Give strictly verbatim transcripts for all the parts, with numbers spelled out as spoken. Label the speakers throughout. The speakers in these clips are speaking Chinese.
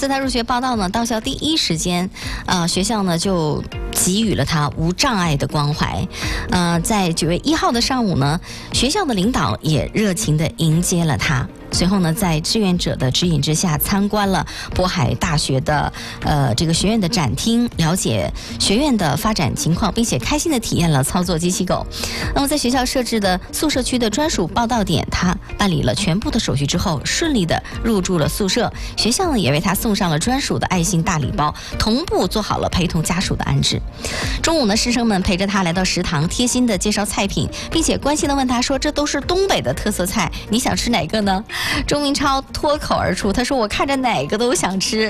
Speaker 1: 在他入学报到呢，到校第一时间，呃，学校呢就给予了他无障碍的关怀。呃，在九月一号的上午呢，学校的领导也热情地迎接了他。随后呢，在志愿者的指引之下，参观了渤海大学的呃这个学院的展厅，了解学院的发展情况，并且开心地体验了操作机器狗。那么在学校设置的宿舍区的专属报到点，他办理了全部的手续之后，顺利地入住了宿舍。学校呢也为他送上了专属的爱心大礼包，同步做好了陪同家属的安置。中午呢，师生们陪着他来到食堂，贴心地介绍菜品，并且关心地问他说：“这都是东北的特色菜，你想吃哪个呢？”钟明超脱口而出，他说：“我看着哪个都想吃。”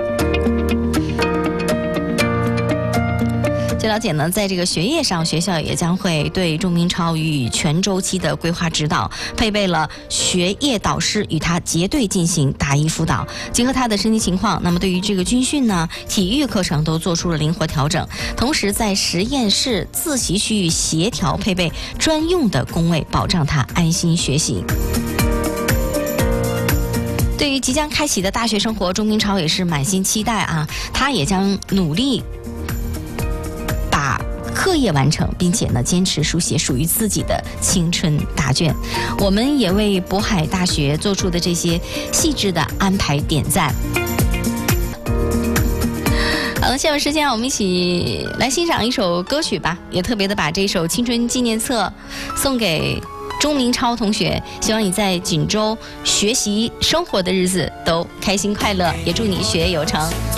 Speaker 1: 据了解呢，在这个学业上，学校也将会对钟明超予以全周期的规划指导，配备了学业导师与他结对进行答疑辅导，结合他的身体情况，那么对于这个军训呢、体育课程都做出了灵活调整，同时在实验室、自习区域协调配备专用的工位，保障他安心学习。对于即将开启的大学生活，钟明超也是满心期待啊！他也将努力把课业完成，并且呢，坚持书写属于自己的青春答卷。我们也为渤海大学做出的这些细致的安排点赞。好了，下面时间我们一起来欣赏一首歌曲吧，也特别的把这首青春纪念册送给钟明超同学，希望你在锦州学习生活的日子都开心快乐，也祝你学业有成。